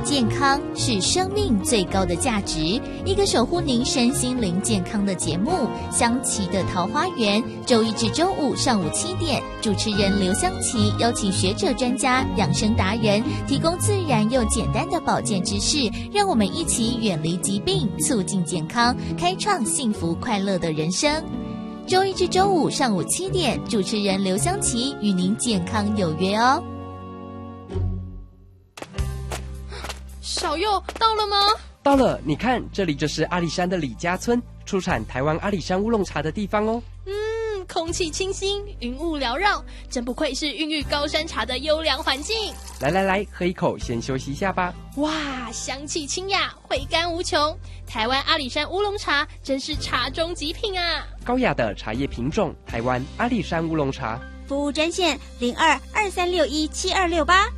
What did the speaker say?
健康是生命最高的价值，一个守护您身心灵健康的节目——香琪的桃花源，周一至周五上午7点，主持人刘香琪邀请学者专家、养生达人，提供自然又简单的保健知识，让我们一起远离疾病，促进健康，开创幸福快乐的人生。周一至周五上午7点，主持人刘香琪与您健康有约哦。 小佑到了吗？ 到了，你看，这里就是阿里山的李家村，出产台湾阿里山乌龙茶的地方哦。 空气清新，云雾缭绕，真不愧是孕育高山茶的优良环境。 来，喝一口，先休息一下吧。 哇，香气清雅，回甘无穷。台湾阿里山乌龙茶真是茶中极品啊！ 高雅的茶叶品种，台湾阿里山乌龙茶。 服务专线0223617268。